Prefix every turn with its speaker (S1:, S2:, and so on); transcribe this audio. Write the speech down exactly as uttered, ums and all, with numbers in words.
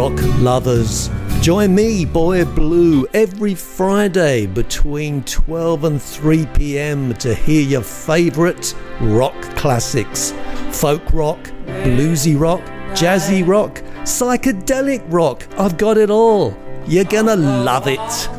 S1: rock lovers. Join me, Boy Blue, every Friday between twelve and three p m to hear your favourite rock classics. Folk rock, bluesy rock, jazzy rock, psychedelic rock. I've got it all. You're gonna love it.